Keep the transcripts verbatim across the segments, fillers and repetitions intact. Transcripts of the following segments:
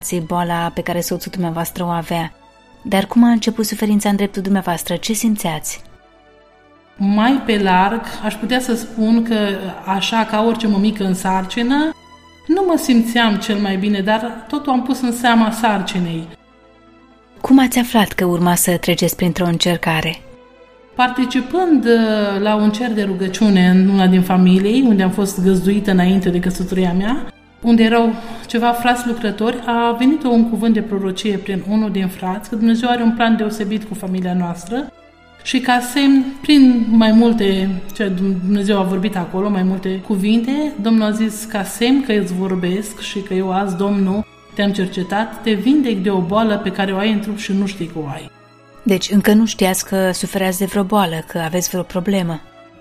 boala pe care soțul dumneavoastră o avea. Dar cum a început suferința în dreptul dumneavoastră? Ce simțeați? Mai pe larg, aș putea să spun că, așa ca orice mămică în sarcină, nu mă simțeam cel mai bine, dar totul am pus în seama sarcinei. Cum ați aflat că urma să treceți printr-o încercare? Participând la un cer de rugăciune în una din familii, unde am fost găzduită înainte de căsătoria mea, unde erau ceva frați lucrători, a venit un cuvânt de prorocie prin unul din frați, că Dumnezeu are un plan deosebit cu familia noastră și ca semn, prin mai multe, ce Dumnezeu a vorbit acolo, mai multe cuvinte, Domnul a zis ca semn că îți vorbesc și că eu azi, Domnul, te-am cercetat, te vindec de o boală pe care o ai în trup și nu știi că o ai. Deci încă nu știați că suferați de vreo boală, că aveți vreo problemă?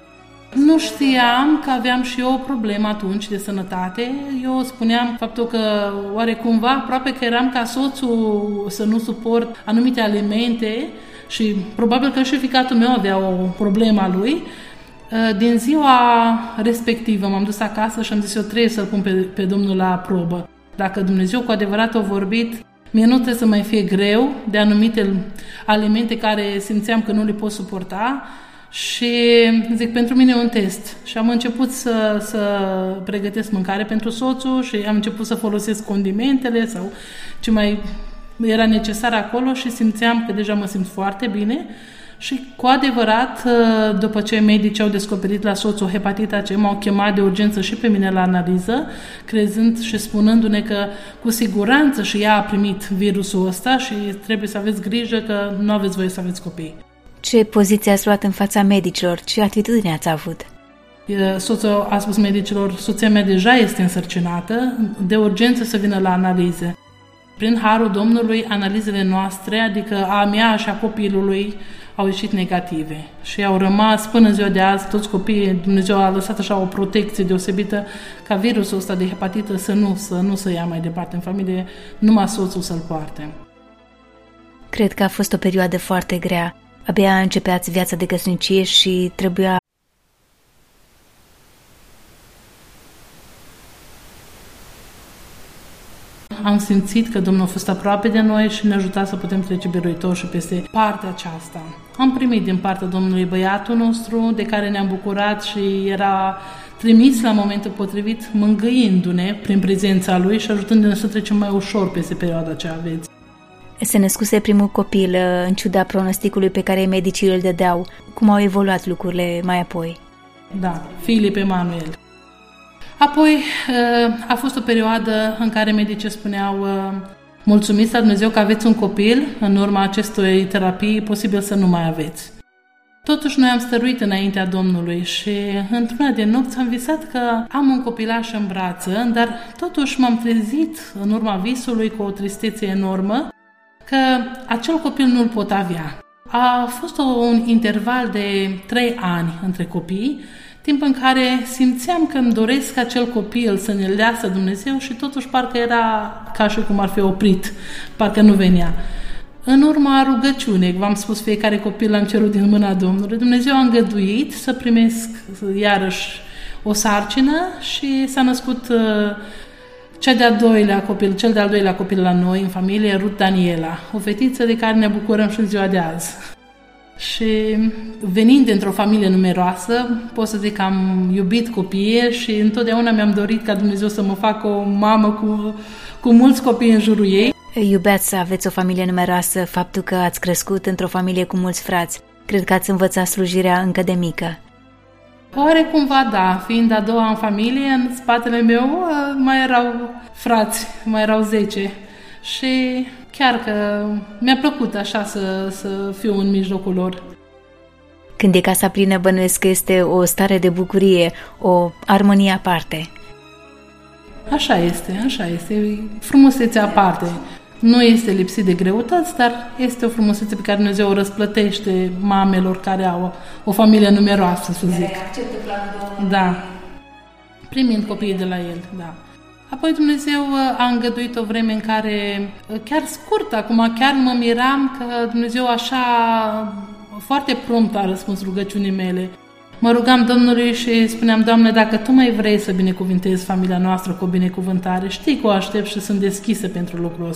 Nu știam că aveam și eu o problemă atunci de sănătate. Eu spuneam faptul că oarecumva aproape că eram ca soțul să nu suport anumite alimente și probabil că și fiicatul meu avea o problemă a lui. Din ziua respectivă m-am dus acasă și am zis eu trebuie să-L pun pe, pe Domnul la probă. Dacă Dumnezeu cu adevărat a vorbit, mie nu trebuie să mai fie greu de anumite alimente care simțeam că nu le pot suporta și zic, pentru mine e un test. Și am început să, să pregătesc mâncare pentru soțul și am început să folosesc condimentele sau ce mai era necesar acolo și simțeam că deja mă simt foarte bine. Și cu adevărat, după ce medicii au descoperit la soțul hepatita C, m-au chemat de urgență și pe mine la analiză, crezând și spunându-ne că cu siguranță și ea a primit virusul ăsta și trebuie să aveți grijă că nu aveți voie să aveți copii. Ce poziție ați luat în fața medicilor? Ce atitudine ați avut? Soțul a spus medicilor, soția mea deja este însărcinată, de urgență să vină la analize. Prin harul Domnului, analizele noastre, adică a mea și a copilului, au ieșit negative și au rămas până în ziua de azi, toți copiii, Dumnezeu a lăsat așa o protecție deosebită ca virusul ăsta de hepatită să nu, să nu se ia mai departe în familie, numai soțul să-l poarte. Cred că a fost o perioadă foarte grea. Abia începeați viața de căsnicie și trebuia... Am simțit că Domnul a fost aproape de noi și ne-a ajutat să putem trece biruitor și peste partea aceasta. Am primit din partea Domnului băiatul nostru, de care ne-am bucurat și era trimis la momentul potrivit, mângâindu-ne prin prezența Lui și ajutându-ne să trecem mai ușor peste perioada ce aveți. Se născuse primul copil, în ciuda pronosticului pe care medicii îl dădeau. Cum au evoluat lucrurile mai apoi? Da, Filip Emanuel. Apoi a fost o perioadă în care medicii spuneau mulțumiți la Dumnezeu că aveți un copil, în urma acestei terapii posibil să nu mai aveți. Totuși noi am stăruit înaintea Domnului și într-una de nopți am visat că am un copilaș în brață, dar totuși m-am trezit în urma visului cu o tristețe enormă că acel copil nu-l pot avea. A fost un interval de trei ani între copii, timp în care simțeam că îmi doresc acel copil să ne-l lasă Dumnezeu și totuși parcă era ca și cum ar fi oprit, parcă nu venea. În urma rugăciunii, v-am spus, fiecare copil l-am cerut din mâna Domnului, Dumnezeu a îngăduit să primesc iarăși o sarcină și s-a născut uh, cea de-a doilea copil, cel de-al doilea copil la noi în familie, Ruth Daniela, o fetiță de care ne bucurăm și în ziua de azi. Și venind dintr-o familie numeroasă, pot să zic că am iubit copiii și întotdeauna mi-am dorit ca Dumnezeu să mă facă o mamă cu, cu mulți copii în jurul ei. Iubeați să aveți o familie numeroasă, faptul că ați crescut într-o familie cu mulți frați. Cred că ați învățat slujirea încă de mică. Oare cumva da, fiind a doua în familie, în spatele meu mai erau frați, mai erau zece și chiar că mi-a plăcut așa să, să fiu în mijlocul lor. Când e casa plină, bănuiesc că este o stare de bucurie, o armonie aparte. Așa este, așa este, frumusețea aparte. Nu este lipsit de greutăți, dar este o frumusețe pe care Dumnezeu o răsplătește mamelor care au o familie numeroasă, să zic. Da, primind copiii de la el, da. Apoi Dumnezeu a îngăduit o vreme în care, chiar scurt, acum chiar mă miram că Dumnezeu așa foarte prompt a răspuns rugăciunii mele. Mă rugam Domnului și spuneam, Doamne, dacă Tu mai vrei să binecuvintezi familia noastră cu o binecuvântare, știi că o aștept și sunt deschisă pentru lucrul ăsta.